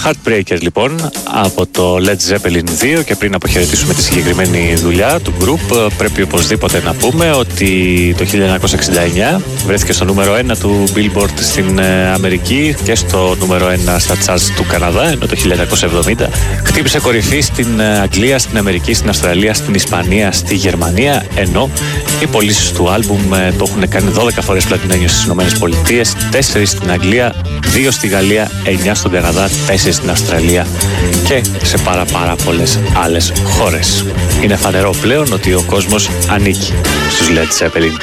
Heartbreaker λοιπόν από το Led Zeppelin 2, και πριν αποχαιρετήσουμε τη συγκεκριμένη δουλειά του group πρέπει οπωσδήποτε να πούμε ότι το 1969 βρέθηκε στο νούμερο 1 του Billboard στην Αμερική και στο νούμερο 1 στα charts του Καναδά, ενώ το 1970 χτύπησε κορυφή στην Αγγλία, στην Αμερική, στην Αυστραλία, στην Ισπανία, στη Γερμανία, ενώ οι πωλήσεις του άλμπουμ το έχουν κάνει 12 φορές πλατινένιο στις ΗΠΑ, 4 στην Αγγλία, 2 στη Γαλλία, 9 στον Καναδά, 4 στην Αυστραλία και σε πάρα πολλές άλλες χώρες. Είναι φανερό πλέον ότι ο κόσμος ανήκει στους Led Zeppelin.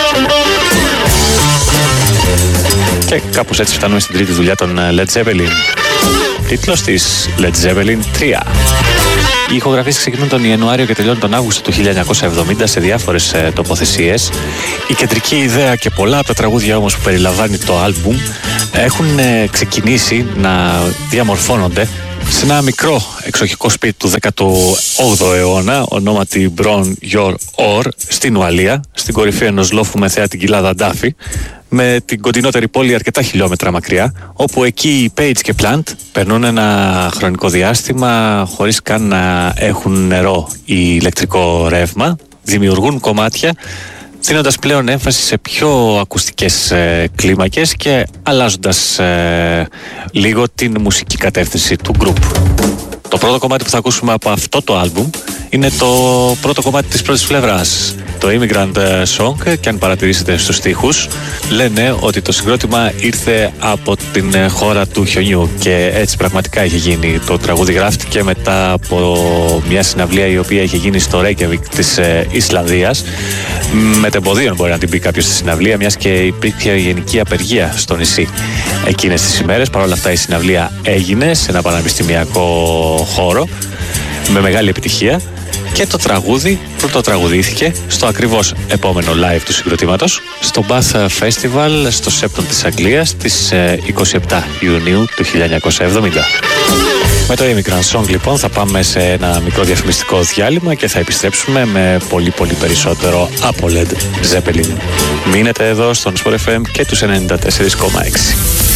Και κάπως έτσι φτάνουμε στην τρίτη δουλειά των Led Zeppelin. Τίτλος της Led Zeppelin 3. Οι ηχογραφίες ξεκινούν τον Ιανουάριο και τελειώνουν τον Αύγουστο του 1970 σε διάφορες τοποθεσίες. Η κεντρική ιδέα και πολλά από τα τραγούδια όμως που περιλαμβάνει το άλμπουμ έχουν ξεκινήσει να διαμορφώνονται σε ένα μικρό εξοχικό σπίτι του 18ου αιώνα, ονόματι Bron Yor Or, στην Ουαλία, στην κορυφή ενός λόφου με θέα την κοιλάδα Ντάφη, με την κοντινότερη πόλη αρκετά χιλιόμετρα μακριά, όπου εκεί οι Page και Plant περνούν ένα χρονικό διάστημα χωρίς καν να έχουν νερό ή ηλεκτρικό ρεύμα, δημιουργούν κομμάτια, δίνοντας πλέον έμφαση σε πιο ακουστικές κλίμακες και αλλάζοντας λίγο την μουσική κατεύθυνση του group. Το πρώτο κομμάτι που θα ακούσουμε από αυτό το άλμπουμ είναι το πρώτο κομμάτι της πρώτης πλευράς, το Immigrant Song, και αν παρατηρήσετε στους στίχους λένε ότι το συγκρότημα ήρθε από την χώρα του χιονιού, και έτσι πραγματικά είχε γίνει. Το τραγούδι γράφτηκε μετά από μια συναυλία η οποία είχε γίνει στο Reykjavik της Ισλανδίας. Μετεμποδίων μπορεί να την πει κάποιος στη συναυλία, μιας και υπήρχε γενική απεργία στο νησί εκείνες τις ημέρες. Παρ' όλα αυτά η συναυλία έγινε σε ένα πανεπιστημιακό χώρο με μεγάλη επιτυχία, και το τραγούδι πρωτοτραγουδήθηκε στο ακριβώς επόμενο live του συγκροτήματος στο Bath Festival στο Σέπτον της Αγγλίας στις 27 Ιουνίου του 1970. Με το Immigrant Song λοιπόν θα πάμε σε ένα μικρό διαφημιστικό διάλειμμα και θα επιστρέψουμε με πολύ περισσότερο από Led Zeppelin. Μείνετε εδώ στον Sport FM και τους 94,6.